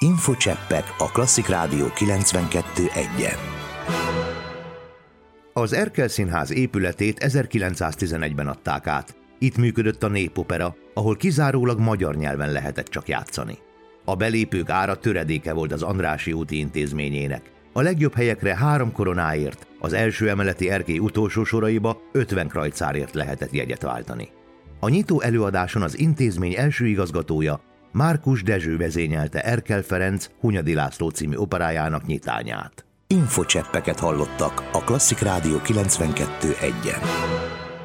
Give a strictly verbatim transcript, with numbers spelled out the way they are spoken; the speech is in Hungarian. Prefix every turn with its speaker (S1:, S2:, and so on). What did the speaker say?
S1: Infocseppek a Klasszik Rádió kilencvenkettő egyen. Az Erkel Színház épületét ezerkilencszáztizenegyben adták át. Itt működött a Népopera, ahol kizárólag magyar nyelven lehetett csak játszani. A belépők ára töredéke volt az Andrássy úti intézményének. A legjobb helyekre három koronáért, az első emeleti erkély utolsó soraiba ötven krajcárért lehetett jegyet váltani. A nyitó előadáson az intézmény első igazgatója, Márkus Dezső vezényelte Erkel Ferenc Hunyadi László című operájának nyitányát. Infocseppeket hallottak a Klasszik Rádió kilencvenkettő egyen.